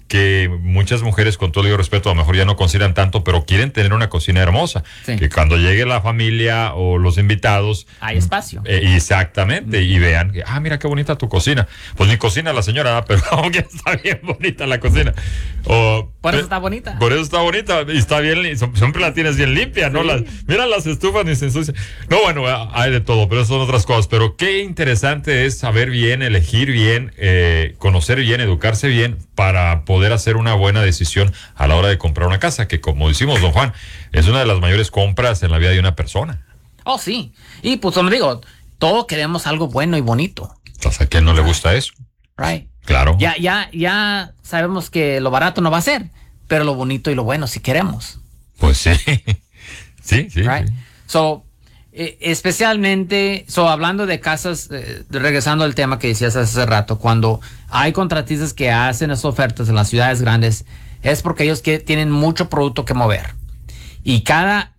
que muchas mujeres, con todo el respeto, a lo mejor ya no consideran tanto, pero quieren tener una cocina hermosa. Sí. Que cuando llegue la familia o los invitados... Hay espacio. Exactamente, y vean que, mira qué bonita tu cocina. Pues ni cocina la señora, pero aunque está bien bonita la cocina. Por eso está bonita. Por eso está bonita, y está bien, siempre la tienes bien limpia, ¿no? Sí. Mira las estufas ni se ensucian. No, bueno, hay de todo, pero eso son otras cosas. Pero qué interesante es saber bien, elegir bien, conocer bien, educarse bien, para poder hacer una buena decisión a la hora de comprar una casa, que como decimos, don Juan, es una de las mayores compras en la vida de una persona. Oh, sí. Y pues como digo, todos queremos algo bueno y bonito. Entonces, ¿a quién no le gusta eso? Right. Claro. Ya sabemos que lo barato no va a ser, pero lo bonito y lo bueno sí queremos. Pues sí. Sí. Right. So, especialmente, hablando de casas, regresando al tema que decías hace rato, cuando hay contratistas que hacen esas ofertas en las ciudades grandes, es porque ellos tienen mucho producto que mover. Y cada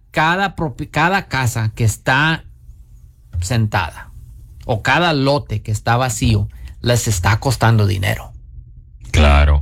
casa que está sentada o cada lote que está vacío les está costando dinero. Claro.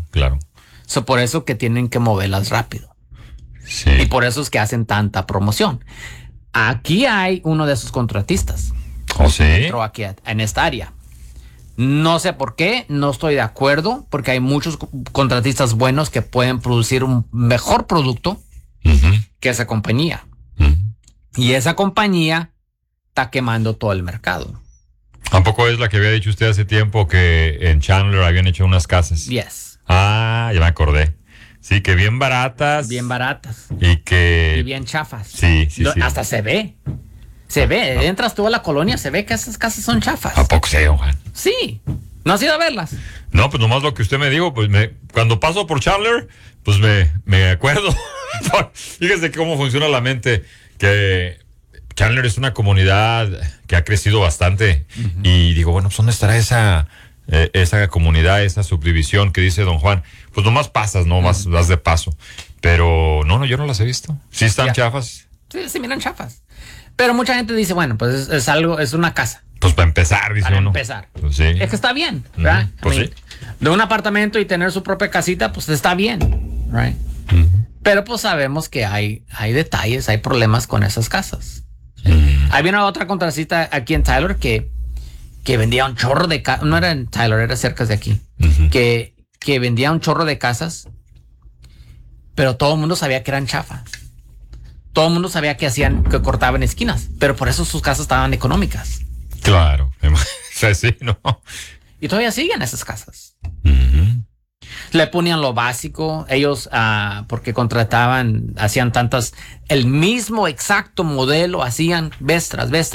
Por eso que tienen que moverlas rápido. Sí. Y por eso es que hacen tanta promoción. Aquí hay uno de esos contratistas. ¿Oh, sí? Entró aquí en esta área. No sé por qué, no estoy de acuerdo, porque hay muchos contratistas buenos que pueden producir un mejor producto que esa compañía. Y esa compañía está quemando todo el mercado. ¿Tampoco es la que había dicho usted hace tiempo que en Chandler habían hecho unas casas? Yes. Ya me acordé. Sí, que bien baratas. Bien baratas. Y bien chafas. Sí. Hasta se ve. Entras tú a la colonia, se ve que esas casas son chafas. ¿A poco sí, Juan? Sí. ¿No has ido a verlas? No, pues nomás lo que usted me dijo, pues cuando paso por Chandler, pues me acuerdo. Fíjese cómo funciona la mente, que Chandler es una comunidad que ha crecido bastante. Y digo, bueno, pues ¿dónde estará esa comunidad, esa subdivisión que dice don Juan? Pues nomás pasas, ¿no? Vas de paso. Pero no, yo no las he visto. ¿Sí están chafas? Sí, miran chafas. Pero mucha gente dice, bueno, pues es una casa. Pues para empezar, dice uno. Para empezar. Pues sí. Es que está bien, ¿verdad? Pues sí. De un apartamento y tener su propia casita, pues está bien, right? Pero pues sabemos que hay detalles, hay problemas con esas casas. Había una otra contracita aquí en Tyler que vendía un chorro de casas. No era en Tyler, era cerca de aquí. Que vendía un chorro de casas, pero todo el mundo sabía que eran chafas. Todo el mundo sabía que cortaban esquinas, pero por eso sus casas estaban económicas. Claro. Sí, ¿no? Y todavía siguen esas casas. Le ponían lo básico. Ellos, porque hacían el mismo exacto modelo, hacían vez tras vez,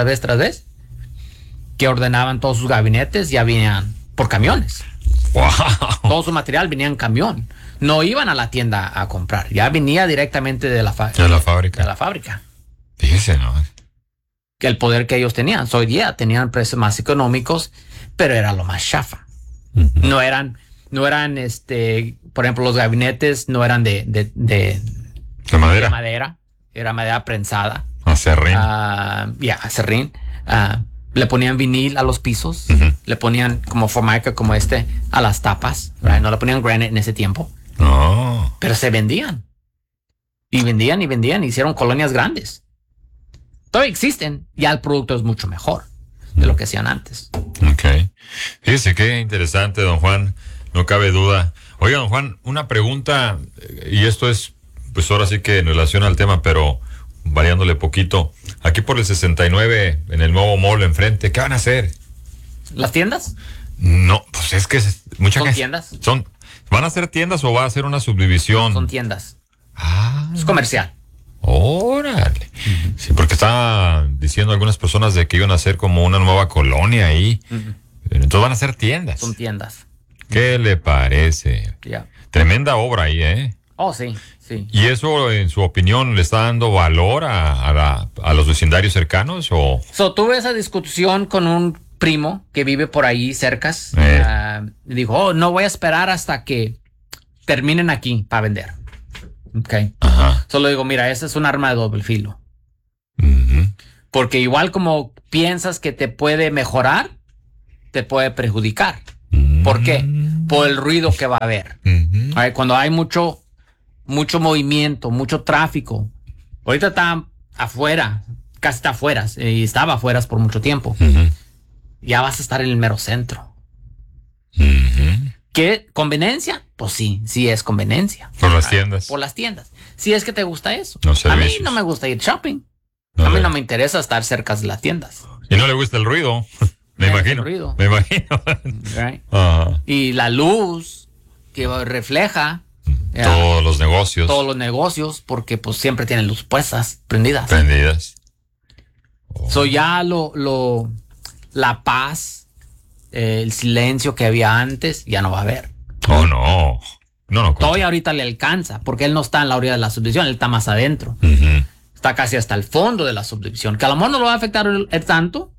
que ordenaban todos sus gabinetes, ya venían por camiones. Wow. Todo su material venía en camión. No iban a la tienda a comprar, ya venía directamente de la fábrica. Fíjese, ¿no? Que el poder que ellos tenían. Hoy día tenían precios más económicos, pero era lo más chafa. No eran, por ejemplo, los gabinetes no eran de madera. De madera. Era madera prensada. Acerrín. Acerrín. Le ponían vinil a los pisos. Le ponían como formica, como a las tapas. Right? No le ponían granite en ese tiempo. No. Pero se vendían. Y vendían. Hicieron colonias grandes. Todavía existen. Ya el producto es mucho mejor de lo que hacían antes. Ok. Fíjese qué interesante, don Juan. No cabe duda. Oiga, don Juan, una pregunta. Y esto es, pues ahora sí que en relación al tema, pero variándole poquito. Aquí por el 69, en el nuevo mall enfrente, ¿qué van a hacer? ¿Las tiendas? No, pues es que muchas ¿Son tiendas? ¿Van a ser tiendas o va a ser una subdivisión? Son tiendas. Es comercial. Órale. Sí, porque estaban diciendo algunas personas de que iban a hacer como una nueva colonia ahí. Entonces van a ser tiendas. Son tiendas. ¿Qué le parece? Tremenda obra ahí, ¿eh? Oh, sí. ¿Y eso, en su opinión, le está dando valor a los vecindarios cercanos? ¿O? Tuve esa discusión con un primo que vive por ahí cercas. Dijo, no voy a esperar hasta que terminen aquí para vender. Okay. Solo digo, mira, esa es un arma de doble filo. Porque igual como piensas que te puede mejorar, te puede perjudicar. ¿Por qué? por el ruido que va a haber. Cuando hay mucho movimiento, mucho tráfico. Ahorita está afuera, casi está afuera, y estaba afuera por mucho tiempo. Ya vas a estar en el mero centro. ¿Qué conveniencia? Pues sí es conveniencia. Por las tiendas. Por las tiendas. Si es que te gusta eso. A mí no me gusta ir shopping. A mí no me interesa estar cerca de las tiendas. Y no le gusta el ruido. Me imagino. Right. Y la luz que refleja todos los negocios. Todos los negocios, porque pues siempre tienen luz puestas, prendidas. Ya la paz, el silencio que había antes, ya no va a haber. No. Todavía ahorita le alcanza, porque él no está en la orilla de la subdivisión, él está más adentro. Está casi hasta el fondo de la subdivisión, que a lo mejor no lo va a afectar tanto,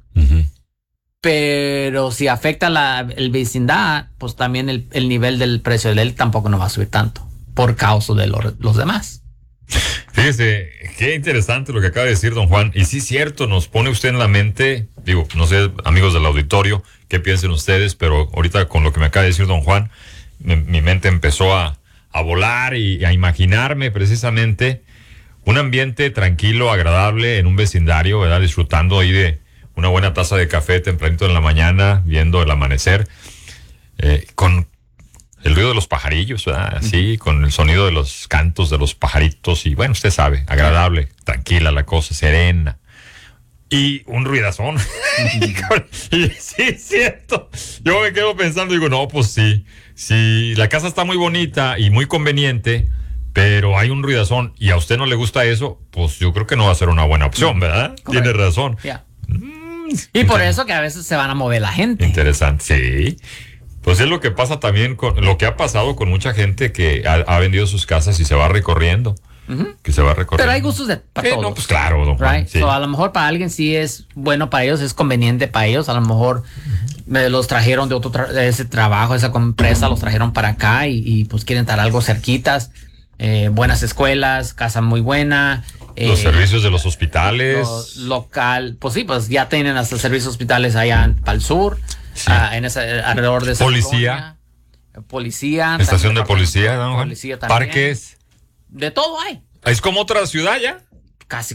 pero si afecta el vecindad, pues también el nivel del precio de él tampoco no va a subir tanto, por causa de los demás. Fíjese, qué interesante lo que acaba de decir don Juan. Y sí es cierto, nos pone usted en la mente, digo, no sé, amigos del auditorio, qué piensen ustedes, pero ahorita con lo que me acaba de decir don Juan, mi mente empezó a volar y a imaginarme precisamente un ambiente tranquilo, agradable en un vecindario, ¿verdad? Disfrutando ahí de una buena taza de café tempranito en la mañana, viendo el amanecer, con el ruido de los pajarillos, ¿verdad? Así, con el sonido de los cantos de los pajaritos y bueno, usted sabe, agradable, tranquila la cosa, serena. Y un ruidazón. Y sí, es cierto. Yo me quedo pensando, digo, no, pues sí. Si la casa está muy bonita y muy conveniente, pero hay un ruidazón y a usted no le gusta eso, pues yo creo que no va a ser una buena opción, ¿verdad? Correcto. Tiene razón. Y por eso que a veces se van a mover la gente. Interesante, sí. Pues es lo que pasa también con lo que ha pasado con mucha gente que ha vendido sus casas y se va recorriendo. Que se va recorriendo. Pero hay gustos para todos. No, pues claro, don Juan. Sí. A lo mejor para alguien sí es bueno para ellos, es conveniente para ellos. A lo mejor los trajeron de ese trabajo, esa empresa, los trajeron para acá y pues quieren estar algo cerquitas. Buenas escuelas, casa muy buena. Los servicios de los hospitales. Local, pues sí, pues ya tienen hasta servicios hospitales allá para el sur, alrededor de esa policía. Policía. Estación de policía, don Juan. Policía también. Parques. De todo hay. Es como otra ciudad ya. Casi.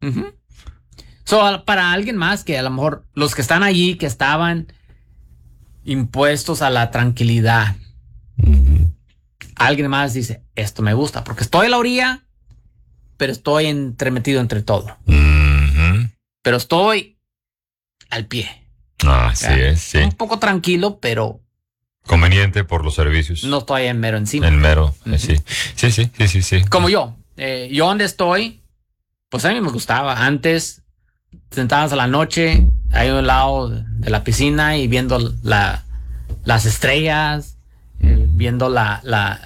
Para alguien más que a lo mejor los que están allí, que estaban impuestos a la tranquilidad, alguien más dice, esto me gusta, porque estoy a la orilla, pero estoy entremetido entre todo. Pero estoy al pie. Así es, sí. Un poco tranquilo, pero conveniente por los servicios. No estoy en mero encima. En mero, sí. Sí. Como yo donde estoy, pues a mí me gustaba. Antes, sentadas a la noche, ahí a un lado de la piscina y viendo las estrellas, viendo la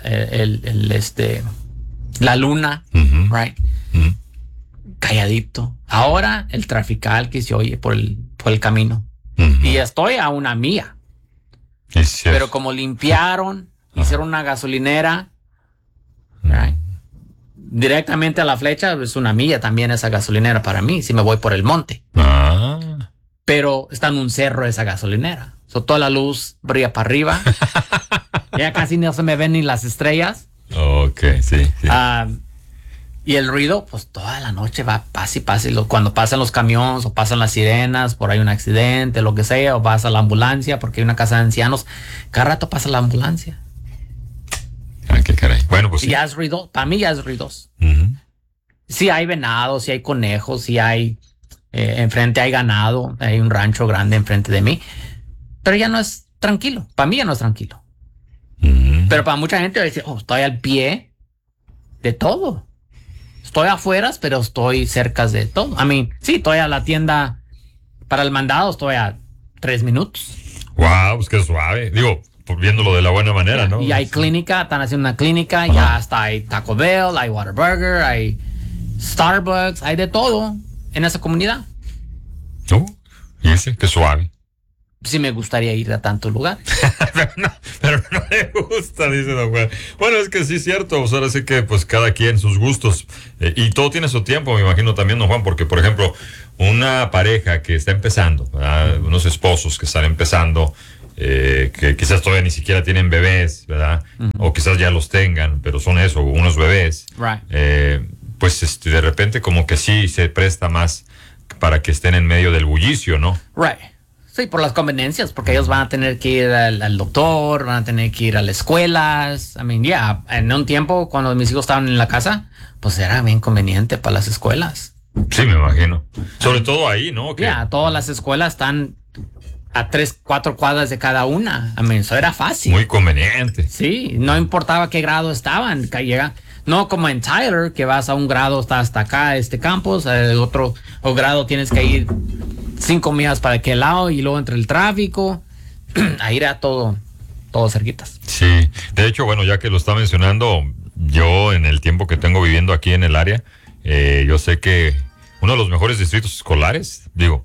luna, right? Calladito. Ahora el trafical que se oye por el camino. Y estoy a una milla. Pero como limpiaron, hicieron una gasolinera, right? Directamente a la flecha, es una milla también esa gasolinera para mí, si me voy por el monte. Pero está en un cerro esa gasolinera. Toda la luz brilla para arriba. Ya casi no se me ven ni las estrellas. Ok, sí. Y el ruido, pues toda la noche va pase. Cuando pasan los camiones o pasan las sirenas, por ahí un accidente, lo que sea, o pasa la ambulancia, porque hay una casa de ancianos, cada rato pasa la ambulancia. Qué caray. Bueno, pues sí. Ya es ruido, para mí ya es ruidoso. Sí hay venado, sí hay conejos, sí hay, enfrente hay ganado, hay un rancho grande enfrente de mí, pero ya no es tranquilo, para mí ya no es tranquilo. Pero para mucha gente dice, estoy al pie de todo. Estoy afuera, pero estoy cerca de todo. Sí, estoy a la tienda para el mandado, estoy a 3 minutos. Wow, pues qué suave. Digo, viéndolo de la buena manera, ¿no? Y hay clínica, están haciendo una clínica, ya hasta hay Taco Bell, hay Whataburger, hay Starbucks, hay de todo en esa comunidad. Y ese, qué suave. Sí me gustaría ir a tantos lugares. pero no le gusta, dice don Juan. Bueno, es que sí es cierto, ahora sí que pues cada quien sus gustos. Y todo tiene su tiempo, me imagino también, don Juan, porque por ejemplo, una pareja que está empezando, ¿verdad? Unos esposos que están empezando, que quizás todavía ni siquiera tienen bebés, ¿verdad? O quizás ya los tengan, pero son eso, unos bebés. Right. Pues de repente como que sí se presta más para que estén en medio del bullicio, ¿no? Right. Sí, por las conveniencias, porque ellos van a tener que ir al doctor, van a tener que ir a las escuelas. I mean, yeah, en un tiempo, cuando mis hijos estaban en la casa, pues era bien conveniente para las escuelas. Sí, me imagino. Sobre todo ahí, ¿no? Que... Yeah, todas las escuelas están a 3, 4 cuadras de cada una. I mean, eso era fácil. Muy conveniente. Sí, no importaba qué grado estaban. No como en Tyler, que vas a un grado, está hasta acá, campus, el otro grado tienes que ir 5 millas para aquel lado y luego entre el tráfico. Ahí era todo cerquitas. Sí, de hecho, bueno, ya que lo está mencionando, yo en el tiempo que tengo viviendo aquí en el área, yo sé que uno de los mejores distritos escolares, lo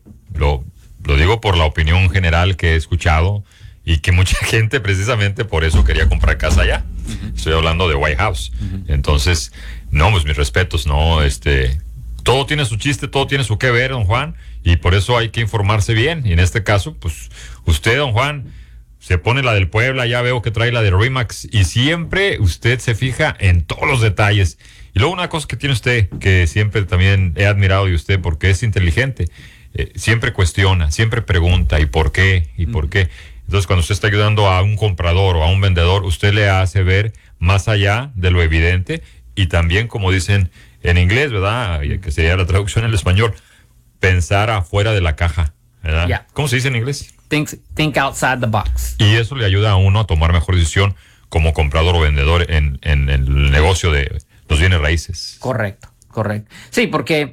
digo por la opinión general que he escuchado y que mucha gente precisamente por eso quería comprar casa allá. Estoy hablando de White House. Entonces, no, pues mis respetos, ¿no? Todo tiene su chiste, todo tiene su que ver, don Juan, y por eso hay que informarse bien. Y en este caso, pues, usted, don Juan, se pone la del Puebla, ya veo que trae la de RE/MAX, y siempre usted se fija en todos los detalles. Y luego una cosa que tiene usted, que siempre también he admirado de usted, porque es inteligente, siempre cuestiona, siempre pregunta, ¿y por qué? ¿Y por qué? Entonces, cuando usted está ayudando a un comprador o a un vendedor, usted le hace ver más allá de lo evidente, y también, como dicen en inglés, ¿verdad? Que sería la traducción en el español, pensar afuera de la caja, ¿verdad? Yeah. ¿Cómo se dice en inglés? Think outside the box. Y eso le ayuda a uno a tomar mejor decisión como comprador o vendedor en el negocio de los bienes raíces. Correcto. Sí, porque,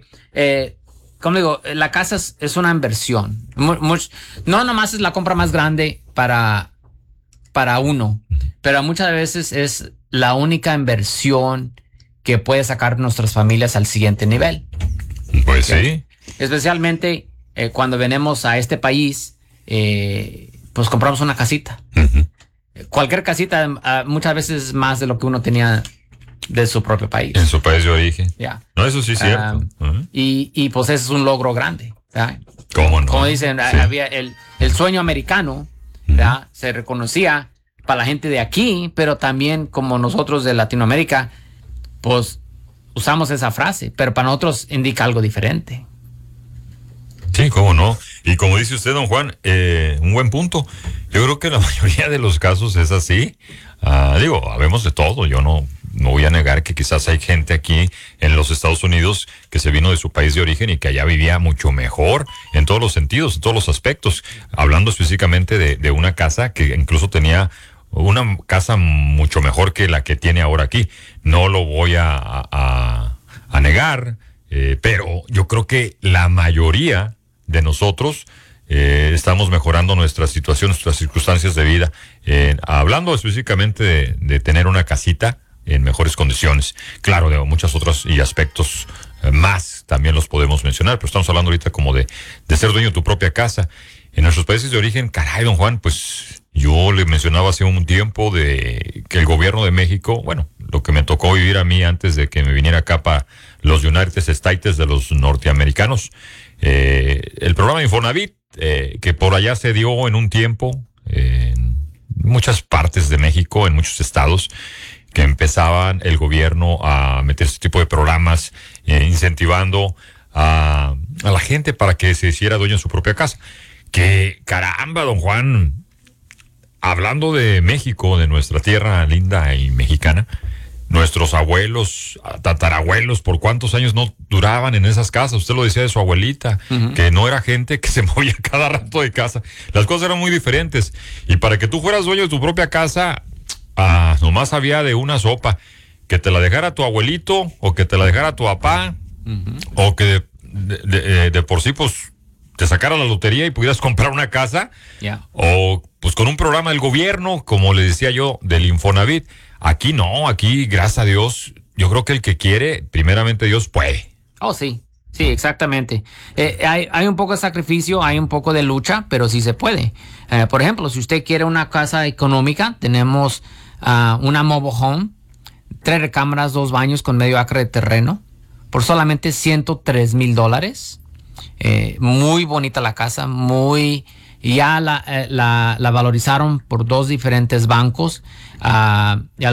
como digo, la casa es una inversión. No nomás es la compra más grande para uno, pero muchas veces es la única inversión que puede sacar nuestras familias al siguiente nivel. Pues sí. Especialmente cuando venimos a este país, pues compramos una casita. Cualquier casita, muchas veces más de lo que uno tenía de su propio país. En su país de origen. Yeah. No, eso sí es cierto. Y pues ese es un logro grande. ¿Verdad? ¿Cómo no? Como dicen, sí. Había el sueño americano, ¿verdad? Se reconocía para la gente de aquí, pero también como nosotros de Latinoamérica, pues usamos esa frase, pero para nosotros indica algo diferente. Sí, cómo no. Y como dice usted, don Juan, un buen punto. Yo creo que la mayoría de los casos es así. Habemos de todo. Yo no voy a negar que quizás hay gente aquí en los Estados Unidos que se vino de su país de origen y que allá vivía mucho mejor en todos los sentidos, en todos los aspectos. Hablando específicamente de una casa que incluso tenía una casa mucho mejor que la que tiene ahora aquí. No lo voy a negar, pero yo creo que la mayoría de nosotros estamos mejorando nuestra situación, nuestras circunstancias de vida, hablando específicamente de tener una casita en mejores condiciones. Claro, de muchas otras y aspectos más también los podemos mencionar, pero estamos hablando ahorita como de ser dueño de tu propia casa. En nuestros países de origen, caray, don Juan, pues yo le mencionaba hace un tiempo de que el gobierno de México, bueno, lo que me tocó vivir a mí antes de que me viniera acá para los United States de los norteamericanos, el programa Infonavit, que por allá se dio en un tiempo, en muchas partes de México, en muchos estados, que empezaban el gobierno a meter este tipo de programas, incentivando a la gente para que se hiciera dueño de su propia casa. Que caramba, don Juan, hablando de México, de nuestra tierra linda y mexicana, nuestros abuelos, tatarabuelos, ¿por cuántos años no duraban en esas casas? Usted lo decía de su abuelita, que no era gente que se movía cada rato de casa. Las cosas eran muy diferentes. Y para que tú fueras dueño de tu propia casa, nomás había de una sopa. Que te la dejara tu abuelito, o que te la dejara tu papá, o que de por sí, pues, te sacara la lotería y pudieras comprar una casa, o pues con un programa del gobierno, como le decía yo, del Infonavit. Aquí no, aquí, gracias a Dios, yo creo que el que quiere, primeramente Dios, puede. Oh, sí, exactamente. Hay un poco de sacrificio, hay un poco de lucha, pero sí se puede. Por ejemplo, si usted quiere una casa económica, tenemos una mobile home, 3 recámaras, 2 baños con medio acre de terreno, por solamente $103,000. Muy bonita la casa, muy y ya la valorizaron por 2 diferentes bancos.